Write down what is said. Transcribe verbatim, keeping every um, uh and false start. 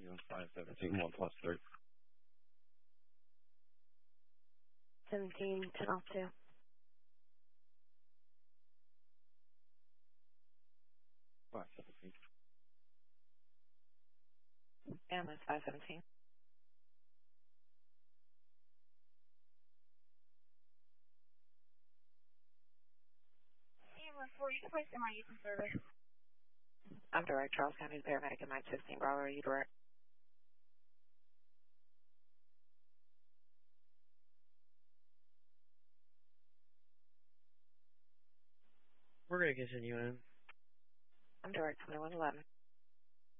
ambulance five seventeen, one plus three. seventeen, ten off two. five seventeen. Ambulance five seventeen. Ambulance four, you can place M I U from service. I'm direct. Charles County paramedic at Mike fifteen. Bravo, are you direct? We're going to continue in. I'm direct twenty-one eleven.